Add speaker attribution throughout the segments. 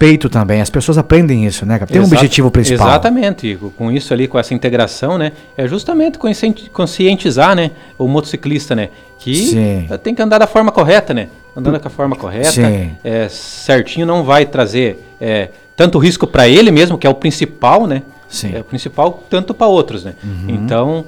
Speaker 1: respeito também. As pessoas aprendem isso, né? Tem um objetivo principal.
Speaker 2: Exatamente. Com isso ali, com essa integração, né? É justamente conscientizar, né? O motociclista, né? Que tem que andar da forma correta, né? Andando com a forma correta, certinho, não vai trazer tanto risco para ele mesmo, que é o principal, né?
Speaker 1: Sim.
Speaker 2: É o principal tanto para outros, né? Então,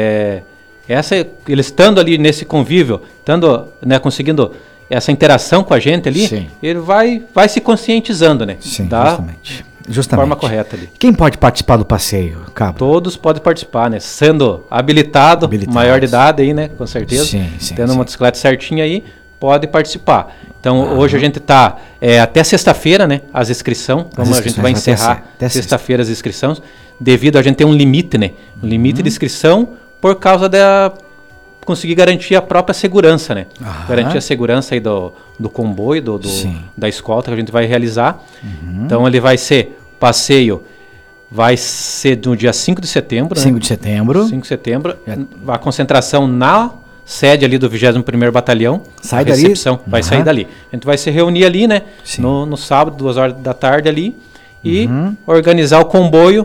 Speaker 2: ele estando ali nesse convívio, né, conseguindo essa interação com a gente ali, ele vai se conscientizando, né?
Speaker 1: Sim, justamente.
Speaker 2: Da forma correta ali.
Speaker 1: Quem pode participar do passeio, Cabo?
Speaker 2: Todos podem participar, né? Sendo habilitado, maior de idade aí, né? Com certeza. Tendo uma motocicleta certinha aí, pode participar. Então, hoje a gente está até sexta-feira, né? As inscrições. A gente vai encerrar sexta-feira as inscrições, devido a gente ter um limite, né? Um limite de inscrição por causa da conseguir garantir a própria segurança, né? Garantir a segurança aí do comboio, da escolta que a gente vai realizar. Então, ele vai ser, passeio vai ser no dia 5 de setembro.
Speaker 1: 5 de setembro.
Speaker 2: 5 de setembro. A concentração na sede ali do 21º Batalhão.
Speaker 1: Sai dali?
Speaker 2: Recepção, vai sair dali. A gente vai se reunir ali, né? No sábado, 2 horas da tarde ali. E organizar o comboio.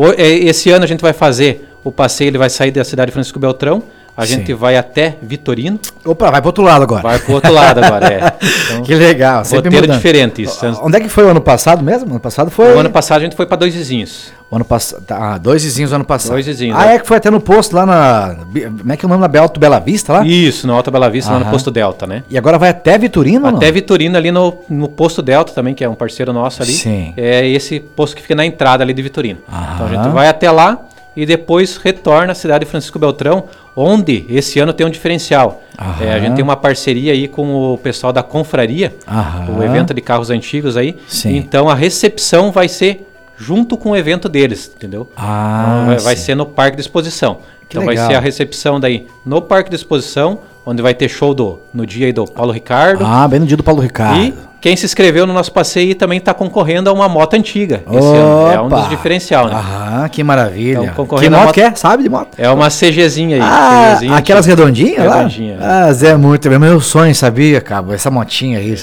Speaker 2: Esse ano a gente vai fazer o passeio, ele vai sair da cidade de Francisco Beltrão. A gente vai até Vitorino.
Speaker 1: Opa, vai pro outro lado agora.
Speaker 2: Vai pro outro lado agora, Então,
Speaker 1: que legal.
Speaker 2: Roteiro diferente isso.
Speaker 1: Onde é que foi o ano passado mesmo? Ano passado foi...
Speaker 2: O ano passado a gente foi para Dois Vizinhos.
Speaker 1: O ano passado... Dois Vizinhos ano passado.
Speaker 2: Dois Vizinhos.
Speaker 1: Que foi até no posto lá na... Como é que é o nome? Na Alto Bela Vista lá?
Speaker 2: Isso, no Alto Bela Vista, lá no Posto Delta, né?
Speaker 1: E agora vai até Vitorino,
Speaker 2: Até Vitorino, ali no Posto Delta também, que é um parceiro nosso ali.
Speaker 1: Sim.
Speaker 2: É esse posto que fica na entrada ali de Vitorino. Então a gente vai até lá e depois retorna à cidade de Francisco Beltrão, onde esse ano tem um diferencial. A gente tem uma parceria aí com o pessoal da Confraria, o evento de carros antigos aí. Então a recepção vai ser junto com o evento deles, entendeu? Então, vai ser no Parque de Exposição. Então vai ser a recepção daí no Parque de Exposição, onde vai ter show no dia aí do Paulo Ricardo.
Speaker 1: Bem no dia do Paulo Ricardo.
Speaker 2: E quem se inscreveu no nosso passeio também está concorrendo a uma moto antiga esse ano. É um dos diferencial, né?
Speaker 1: Que maravilha.
Speaker 2: Então,
Speaker 1: que moto que é? Sabe de moto?
Speaker 2: É uma CGzinha aí. CGzinha
Speaker 1: aquelas redondinhas lá?
Speaker 2: Redondinha.
Speaker 1: Zé, muito bem. Meu sonho, sabia, Cabo? Essa motinha aí,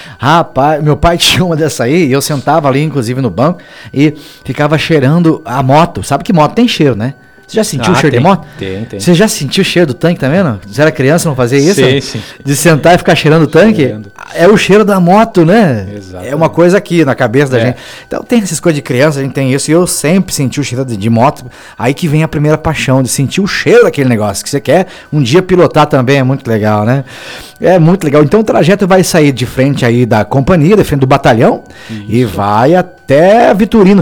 Speaker 1: rapaz. Meu pai tinha uma dessa aí e eu sentava ali, inclusive, no banco e ficava cheirando a moto. Sabe que moto tem cheiro, né? Você já sentiu o cheiro de moto?
Speaker 2: Tem.
Speaker 1: Você já sentiu o cheiro do tanque também, não? Você era criança, não fazia isso?
Speaker 2: Sim.
Speaker 1: De sentar e ficar cheirando o tanque? É o cheiro da moto, né?
Speaker 2: Exatamente.
Speaker 1: É uma coisa aqui na cabeça da gente. Então tem essas coisas de criança, a gente tem isso. E eu sempre senti o cheiro de moto. Aí que vem a primeira paixão, de sentir o cheiro daquele negócio que você quer. Um dia pilotar também é muito legal, né? É muito legal. Então o trajeto vai sair de frente aí da companhia, de frente do batalhão. E vai até Vitorino.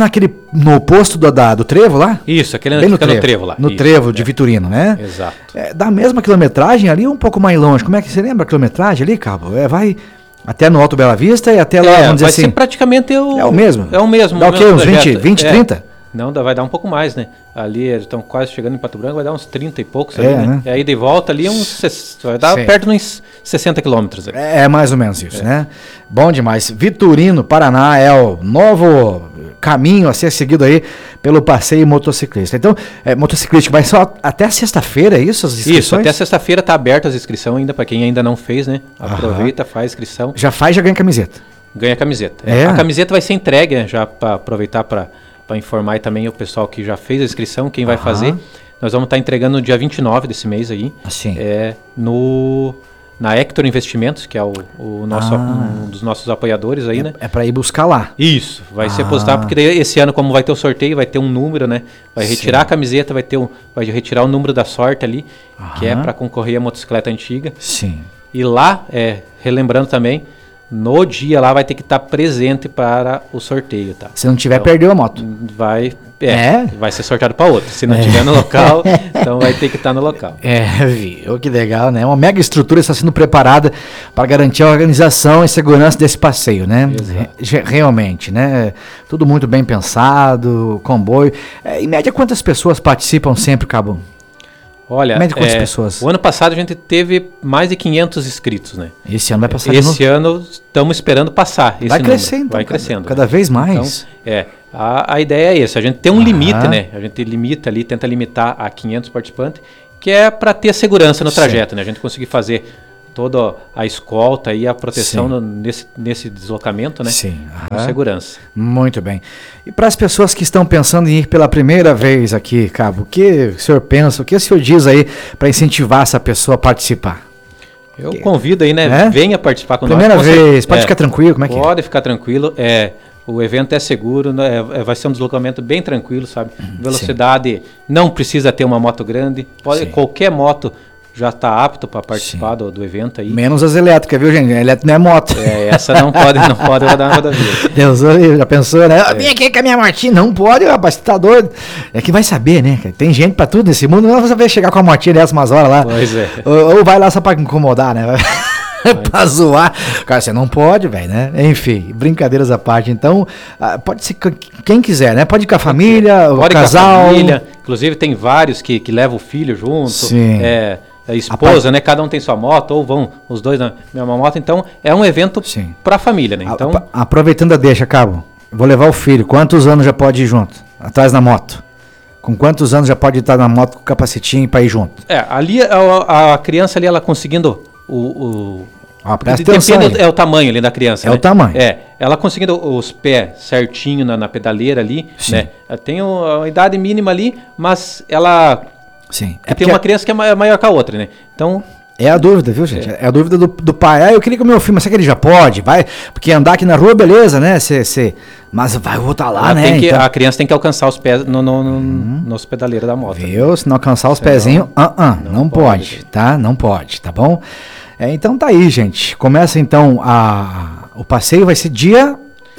Speaker 1: No posto do Trevo lá?
Speaker 2: Isso, aquele no Trevo lá.
Speaker 1: No Trevo de Vitorino, né?
Speaker 2: Exato.
Speaker 1: Da mesma quilometragem ali, um pouco mais longe. Como é que você lembra a quilometragem ali, Cabo? Vai até no Alto Bela Vista e até lá, vamos dizer assim.
Speaker 2: Vai ser praticamente
Speaker 1: É o mesmo?
Speaker 2: É o mesmo.
Speaker 1: Dá o quê? Uns 20, 30?
Speaker 2: Não, vai dar um pouco mais, né? Ali eles estão quase chegando em Pato Branco, vai dar uns 30 e poucos ali, né? E aí de volta ali vai dar perto de uns 60 quilômetros.
Speaker 1: É mais ou menos isso, né? Bom demais. Vitorino, Paraná é o novo caminho a ser seguido aí pelo passeio motociclista. Então, motociclista vai só até sexta-feira, é isso? As inscrições?
Speaker 2: Isso, até sexta-feira está aberta as inscrições ainda, para quem ainda não fez, né? Aproveita, faz inscrição.
Speaker 1: Já ganha camiseta.
Speaker 2: Ganha camiseta. A camiseta vai ser entregue, né? Já para aproveitar para informar aí também o pessoal que já fez a inscrição, quem vai fazer. Nós vamos estar entregando no dia 29 desse mês aí. Na Hector Investimentos, que é um dos nossos apoiadores aí, né?
Speaker 1: É para ir buscar lá.
Speaker 2: Isso, vai ser postado, porque daí esse ano, como vai ter o sorteio, vai ter um número, né? Vai retirar a camiseta, vai retirar o número da sorte ali, que é para concorrer a motocicleta antiga.
Speaker 1: Sim.
Speaker 2: E lá, relembrando também, no dia lá vai ter que estar presente para o sorteio, tá?
Speaker 1: Se não tiver, perdeu a moto.
Speaker 2: Vai ser sorteado para outro. Se não tiver no local, então vai ter que estar no local.
Speaker 1: Viu? Que legal, né? Uma mega estrutura está sendo preparada para garantir a organização e segurança desse passeio, né? Realmente, né? Tudo muito bem pensado, comboio. Em média, quantas pessoas participam sempre, Cabo?
Speaker 2: Olha,
Speaker 1: em média, quantas pessoas?
Speaker 2: O ano passado a gente teve mais de 500 inscritos, né?
Speaker 1: Esse ano vai passar
Speaker 2: Esse ano estamos esperando passar esse
Speaker 1: número.
Speaker 2: Então, vai crescendo.
Speaker 1: Cada vez mais.
Speaker 2: Então, a ideia é essa, a gente tem um limite, né? A gente limita ali, tenta limitar a 500 participantes, que é para ter segurança no trajeto, né? A gente conseguir fazer toda a escolta e a proteção nesse deslocamento, né?
Speaker 1: Sim.
Speaker 2: Com segurança.
Speaker 1: Muito bem. E para as pessoas que estão pensando em ir pela primeira vez aqui, Cabo, o que o senhor pensa, o que o senhor diz aí para incentivar essa pessoa a participar?
Speaker 2: Eu convido aí, né? Venha participar com nós.
Speaker 1: Primeira vez, pode ficar tranquilo, como é que é?
Speaker 2: Pode ficar tranquilo, o evento é seguro, né? Vai ser um deslocamento bem tranquilo, sabe? Velocidade, não precisa ter uma moto grande, qualquer moto já está apto para participar do evento aí.
Speaker 1: Menos as elétricas, viu, gente? A elétrica não é moto.
Speaker 2: Essa não pode rodar na rodovia.
Speaker 1: Deus, já pensou, né? Vem aqui com a minha motinha. Não pode, rapaz, você tá doido. É que vai saber, né? Tem gente para tudo nesse mundo, não vai saber chegar com a motinha dessas umas horas lá.
Speaker 2: Pois é.
Speaker 1: Ou vai lá só para incomodar, né? Pra zoar. Cara, você não pode, velho, né? Enfim, brincadeiras à parte. Então, pode ser quem quiser, né? Pode ir com a família, o casal. Com a família.
Speaker 2: Inclusive, tem vários que levam o filho junto.
Speaker 1: Sim.
Speaker 2: A esposa, né? Cada um tem sua moto, ou vão os dois na mesma moto. Então, é um evento para a família, né? Então,
Speaker 1: aproveitando a deixa, Cabo, vou levar o filho. Quantos anos já pode ir junto? Atrás na moto? Com quantos anos já pode estar na moto com o capacetinho para ir junto?
Speaker 2: Ali a criança ali, ela conseguindo
Speaker 1: presta atenção.
Speaker 2: Depende, o tamanho ali da criança.
Speaker 1: É, né? O tamanho.
Speaker 2: Ela conseguindo os pés certinho na pedaleira ali, né? Tem uma idade mínima ali, mas ela tem uma criança que é maior que a outra, né? Então...
Speaker 1: É a dúvida, viu, gente? É a dúvida do pai. Eu queria que o meu filho, mas será que ele já pode? Vai, porque andar aqui na rua, beleza, né? Mas vai voltar lá, né?
Speaker 2: A criança tem que alcançar os pés nos pedaleiros da moto.
Speaker 1: Viu? Se não alcançar os pezinhos, não pode, tá? Não pode, tá bom? Então tá aí, gente. Começa então o passeio, vai ser dia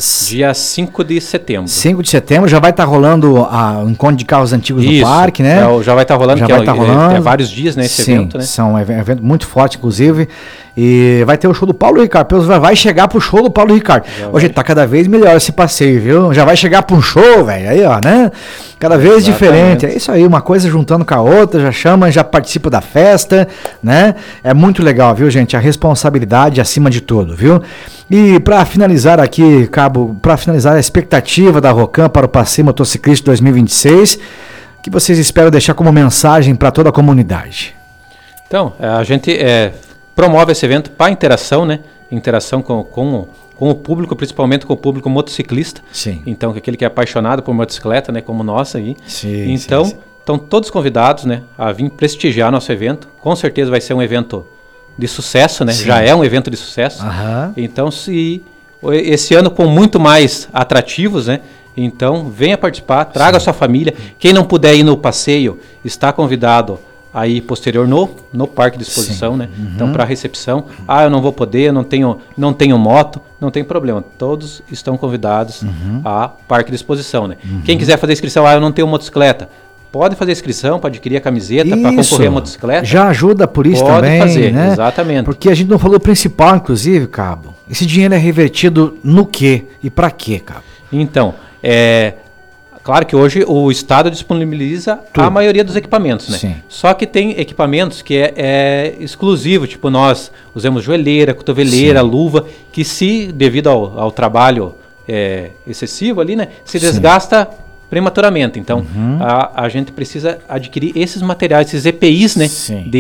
Speaker 2: 5 de setembro.
Speaker 1: 5 de setembro, já vai estar rolando o encontro de carros antigos no parque, né?
Speaker 2: Já vai estar rolando, é vários dias, né, esse evento, né?
Speaker 1: É um evento muito forte, inclusive. E vai ter o show do Paulo Ricardo. Vai chegar pro show do Paulo Ricardo. Hoje tá cada vez melhor esse passeio, viu? Já vai chegar pra um show, velho. Aí, ó, né? Cada vez diferente. É isso aí, uma coisa juntando com a outra, já chama, já participa da festa, né? É muito legal, viu, gente? A responsabilidade acima de tudo, viu? E para finalizar aqui, Cabo, para finalizar a expectativa da Rocan para o Passeio Motociclista 2026, que vocês esperam deixar como mensagem para toda a comunidade?
Speaker 2: Então, a gente promove esse evento para interação, né? Interação com o público, principalmente com o público motociclista.
Speaker 1: Sim.
Speaker 2: Então, aquele que é apaixonado por motocicleta, né? Como nós aí.
Speaker 1: Sim,
Speaker 2: então,
Speaker 1: sim.
Speaker 2: Estão todos convidados, né? A vir prestigiar nosso evento. Com certeza vai ser um evento de sucesso, né? Sim. Já é um evento de sucesso. Então, esse ano com muito mais atrativos, né? Então, venha participar, traga a sua família. Quem não puder ir no passeio, está convidado aí posterior no parque de exposição, né? Então, para recepção, eu não vou poder, não tenho moto, não tem problema. Todos estão convidados a parque de exposição, né? Quem quiser fazer inscrição, eu não tenho motocicleta, pode fazer inscrição para adquirir a camiseta, para concorrer a motocicleta.
Speaker 1: Já ajuda por isso também,
Speaker 2: fazer,
Speaker 1: né?
Speaker 2: Exatamente.
Speaker 1: Porque a gente não falou o principal, inclusive, Cabo. Esse dinheiro é revertido no quê e para quê, Cabo?
Speaker 2: Então, claro que hoje o Estado disponibiliza a maioria dos equipamentos, né?
Speaker 1: Sim.
Speaker 2: Só que tem equipamentos que é exclusivo, tipo nós usamos joelheira, cotoveleira, luva, que devido ao trabalho excessivo ali, né? Se desgasta prematuramente. Então, a gente precisa adquirir esses materiais, esses EPIs, né?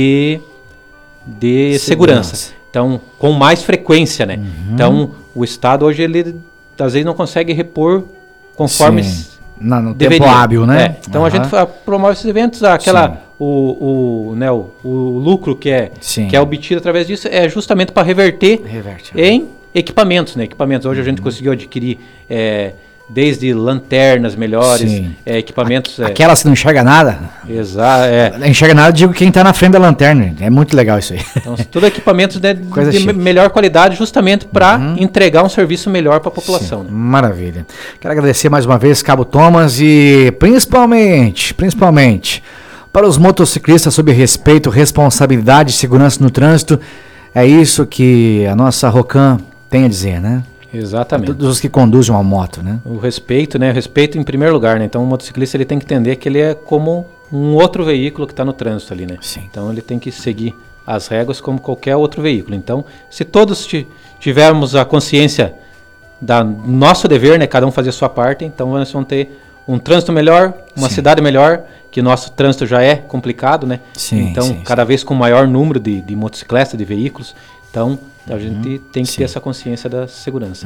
Speaker 2: De segurança. Então, com mais frequência, né? Então, o Estado hoje, ele às vezes não consegue repor conforme
Speaker 1: no tempo hábil, né?
Speaker 2: Então, a gente promove esses eventos, o lucro que é obtido através disso é justamente para reverter em equipamentos, né? Equipamentos. Hoje a gente conseguiu adquirir desde lanternas melhores, equipamentos...
Speaker 1: Aquelas que não enxerga nada?
Speaker 2: Exato.
Speaker 1: Não enxerga nada, digo quem está na frente da lanterna. É muito legal isso aí.
Speaker 2: Então, tudo equipamentos de melhor qualidade, justamente para entregar um serviço melhor para a população. Né?
Speaker 1: Maravilha. Quero agradecer mais uma vez, Cabo Thomas, e principalmente, para os motociclistas sobre respeito, responsabilidade e segurança no trânsito. É isso que a nossa Rocan tem a dizer, né?
Speaker 2: Exatamente.
Speaker 1: Todos os que conduzem uma moto, né?
Speaker 2: O respeito, né? O respeito em primeiro lugar, né? Então o motociclista ele tem que entender que ele é como um outro veículo que está no trânsito ali, né?
Speaker 1: Sim.
Speaker 2: Então ele tem que seguir as regras como qualquer outro veículo. Então, se todos tivermos a consciência do nosso dever, né? Cada um fazer a sua parte, então nós vamos ter um trânsito melhor, uma cidade melhor, que nosso trânsito já é complicado, né? Então, cada vez com maior número de motocicletas, de veículos. Então, a gente tem que ter essa consciência da segurança.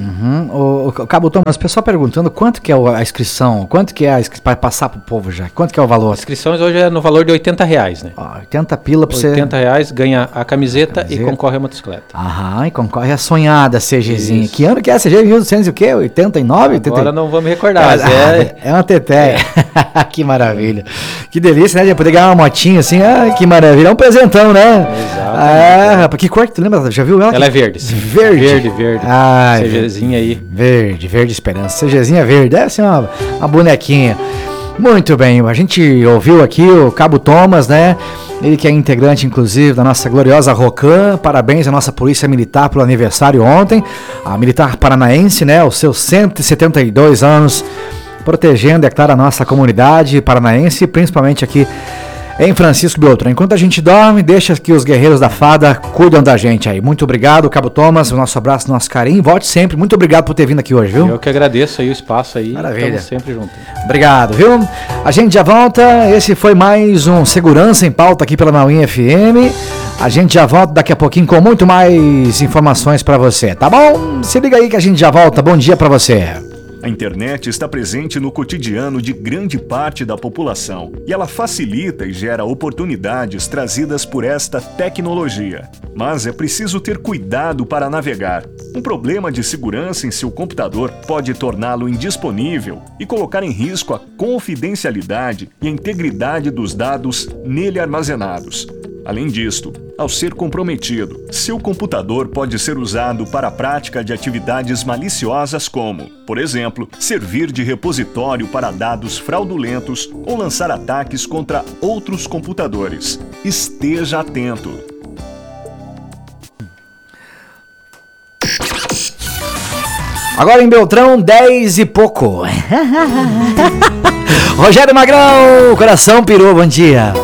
Speaker 1: O Cabo Thomas, o pessoal perguntando quanto que é a inscrição, quanto que é para passar para o povo já, quanto que é o valor?
Speaker 2: As inscrições hoje é no valor de R$80, né?
Speaker 1: 80 pila para você...
Speaker 2: R$80, ganha a camiseta e concorre a motocicleta.
Speaker 1: E concorre a sonhada CGzinha. Que ano que é a CG? 1200 e o quê? 89?
Speaker 2: Agora não vou me recordar.
Speaker 1: É uma teteia. Que maravilha. Que delícia, né? De poder ganhar uma motinha assim. Que maravilha. É um presentão, né?
Speaker 2: Exato.
Speaker 1: Rapaz, que cor que tu lembra? Já viu ela?
Speaker 2: Ela é verde.
Speaker 1: Verde.
Speaker 2: CGzinha aí.
Speaker 1: Verde esperança. CGzinha verde. Deve ser uma bonequinha. Muito bem, a gente ouviu aqui o Cabo Thomas, né? Ele que é integrante, inclusive, da nossa gloriosa Rocan. Parabéns à nossa Polícia Militar pelo aniversário ontem. A Militar Paranaense, né? Os seus 172 anos, protegendo, é claro, a nossa comunidade paranaense, principalmente aqui em Francisco Beltrão. Enquanto a gente dorme, deixa que os guerreiros da Fada cuidam da gente aí. Muito obrigado, Cabo Thomas, o nosso abraço, nosso carinho. Volte sempre. Muito obrigado por ter vindo aqui hoje, viu?
Speaker 2: Eu que agradeço aí o espaço aí.
Speaker 1: Maravilha.
Speaker 2: Estamos sempre juntos.
Speaker 1: Obrigado, viu? A gente já volta. Esse foi mais um Segurança em Pauta aqui pela Mauí FM. A gente já volta daqui a pouquinho com muito mais informações para você, tá bom? Se liga aí que a gente já volta. Bom dia para você.
Speaker 3: A internet está presente no cotidiano de grande parte da população e ela facilita e gera oportunidades trazidas por esta tecnologia. Mas é preciso ter cuidado para navegar. Um problema de segurança em seu computador pode torná-lo indisponível e colocar em risco a confidencialidade e a integridade dos dados nele armazenados. Além disto, ao ser comprometido, seu computador pode ser usado para a prática de atividades maliciosas como, por exemplo, servir de repositório para dados fraudulentos ou lançar ataques contra outros computadores. Esteja atento!
Speaker 1: Agora em Beltrão, 10 e pouco. Rogério Magrão, coração pirou, bom dia.